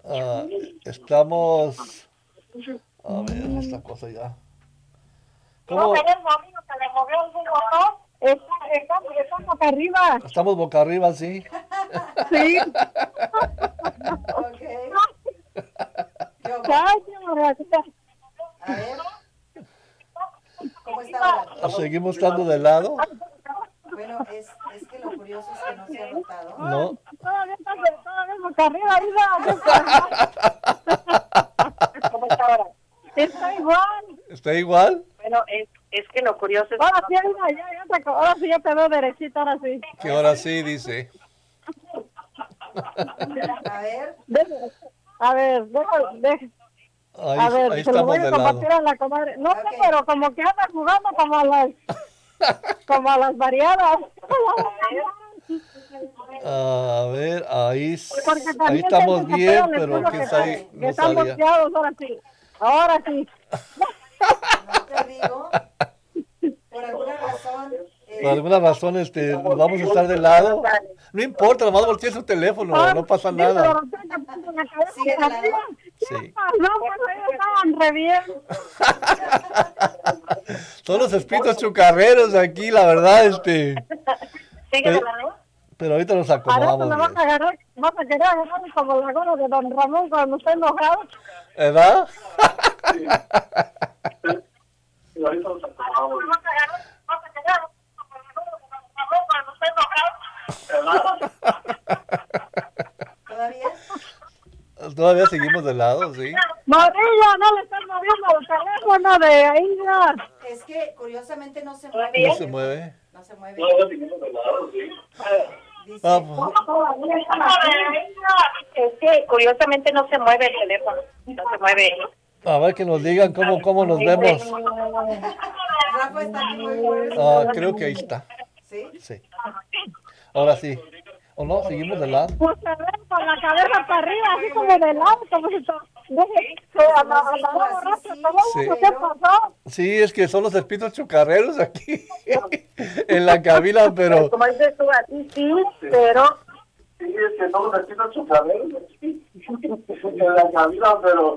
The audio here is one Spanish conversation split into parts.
Ah, estamos. A ver, esta cosa ya. No, ¿Cómo? tenés un amigo que le movió algún botón. Estamos acá arriba. Estamos boca arriba, sí. Sí. Ok. ¿Qué hubo? Ay, qué maravilla. A ver, ¿cómo está ahora? Seguimos estando de lado. Bueno, es que lo curioso es que no se ha rotado. No. Todavía boca arriba, arriba. ¿Cómo está ahora? Está igual. ¿Está igual? Bueno, es que lo curioso es... Ahora sí, ahora sí ya te veo derechita, ahora sí. Que ahora sí, dice. A ver, A ver, Ahí, a ver, ahí se lo estamos voy a de lado. compartir a la comadre. No sé, Ok. pero como que anda jugando como a las variadas. A ver, ahí, Porque ahí también estamos siempre bien, les pero digo quién sabe, que no están salía. bloqueados, ahora sí. Ahora sí. no te digo, por alguna razón, Por alguna razón, vamos a estar de lado. No importa, nomás volteé su teléfono, no pasa Sí, pero nada. lo tengo que poner en la cabeza ¿Sigue de lado? arriba. Sí. No, pues ellos estaban re bien. Son los espíritus chucarreros aquí, la verdad, ¿Sigue Pero, de lado? pero ahorita nos A rato acomodamos me bien. vas a querer agarrar como la gorra de don Ramón cuando está enojado. ¿Verdad? Pero ahorita nos acomodamos bien. Vas a querer como la gorra de don Ramón cuando está enojado. ¿todavía? Todavía seguimos de lado, sí. Morilla, no le estás moviendo el teléfono de ahí, ya. Es que curiosamente no se mueve. No el se teléfono. mueve. No se mueve. Dice, Ah, pues, Es que curiosamente no se mueve el teléfono. No se mueve. a ver que nos digan cómo nos vemos. Rafa está aquí muy fuerte. Ah, creo que ahí está. ¿Sí? Sí. Ahora sí. ¿O no? Seguimos de lado. Pues se ve con la cabeza para arriba, así como de lado, como si andaba borracho. Sí. ¿Qué pasó? Sí, es que son los espíritus chucarreros aquí en la cabina, pero Como dices tú, así sí, pero... Sí, es que somos aquí los chucarreros, sí. En la cabina, pero...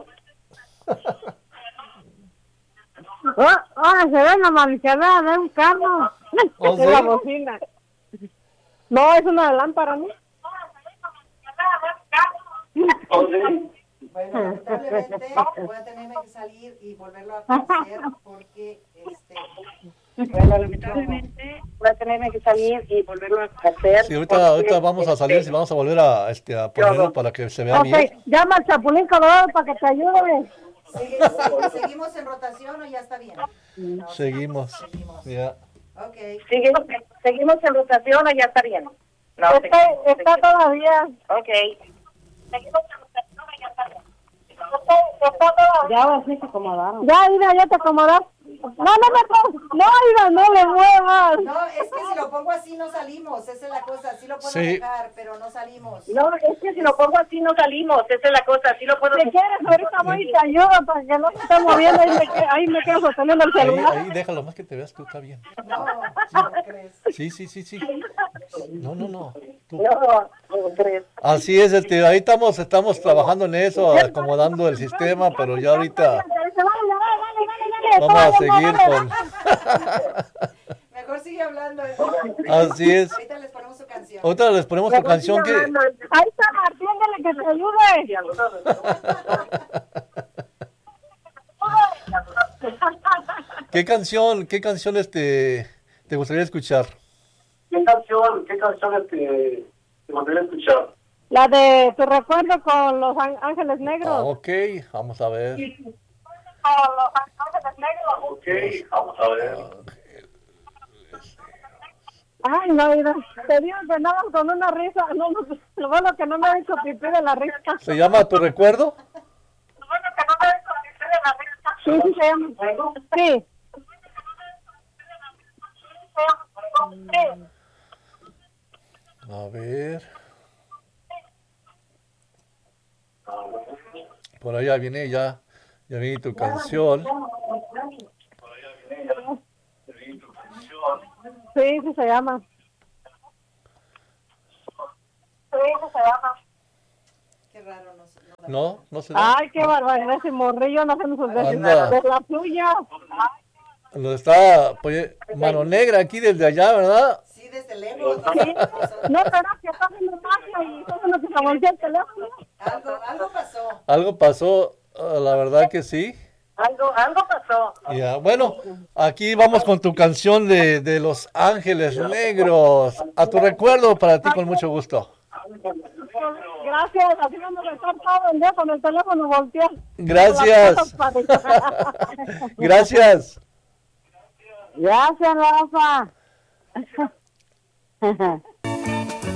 Ahora se ve la malicada de un carro. ¿Oh, Es la sí? bocina. No, es una lámpara, ¿no? Bueno, lamentablemente voy a tenerme que salir y volverlo a hacer porque Bueno, lamentablemente voy a tenerme que salir y volverlo a hacer. sí, ahorita vamos a salir y vamos a volver a ponerlo para que se vea Ok, bien. llama al Chapulín Colorado para que te ayude. ¿seguimos en rotación o ya está bien? No, Seguimos. seguimos. Ya. Ok. ¿Seguimos en rotación o ya está bien? No, está todavía. Ok. Seguimos en rotación o ya está bien. Está todavía. Ya ahora sí se acomodaron. Ya, Ida, ya te acomodaste. No, Ida, no le muevas. No, es que si lo pongo así no salimos, esa es la cosa, sí lo puedo Sí. dejar, pero no salimos. No, es que si lo pongo así no salimos, esa es la cosa, así lo puedo... Si quieres, ahorita voy y te ayudo para que no se esté moviendo, ahí me quedo sosteniendo el celular. Ahí déjalo, más que te veas tú, está bien. No, ¿cómo crees? Sí. No. Tú. No, ¿cómo crees? Así es, ahí estamos trabajando en eso, acomodando el sistema, pero ya ahorita vamos a seguir con... Mejor sigue hablando. Así es. Ahorita les ponemos su canción. Ahorita les ponemos tu canción que... Ahí está Martín, dile que te ayude. qué canción te gustaría escuchar? ¿Qué canción te gustaría escuchar? La de Tu recuerdo con los ángeles negros. Ah, ok, vamos a ver. Con los ángeles negros. Ok, vamos a ver. Ay, no, mira, te digo que nada con una risa. No, lo bueno que no me ha hecho pipí de la risa. ¿Se llama Tu recuerdo? Lo bueno que no me ha hecho pipí de la risa. Sí, se llama. Sí. A ver. Por allá viene ya viene tu canción. Sí, se llama. Qué raro, no No, no se da. Ay, qué barbaridad, ese morrillo no se nos olvida Anda. de la suya. Nos está pues, mano negra aquí desde allá, ¿verdad? Sí, desde lejos. Sí. No, pero que está haciendo magia y todo lo que se volvió el teléfono. Algo pasó. Algo pasó, la verdad que sí. Algo pasó. Ya, bueno, aquí vamos con tu canción de Los Ángeles Negros. A tu recuerdo, para ti con mucho gusto. Gracias, así vamos a estar todo el día con el teléfono volteado. Gracias. Gracias. Gracias, Rafa.